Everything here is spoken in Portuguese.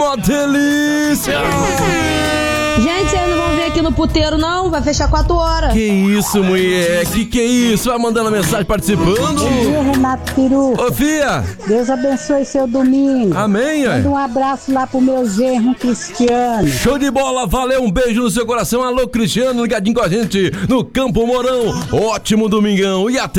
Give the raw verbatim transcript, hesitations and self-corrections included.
uma delícia! Gente, vocês não vão ver aqui no puteiro, não? Vai fechar quatro horas. Que isso, mulher? Que que é isso? Vai mandando mensagem participando? Bom dia, Renato Peru. Ô, fia! Deus abençoe seu domingo. Amém, ué. Manda um abraço lá pro meu genro Cristiano. Show de bola, valeu, um beijo no seu coração. Alô, Cristiano, ligadinho com a gente no Campo Mourão. Ótimo domingão e até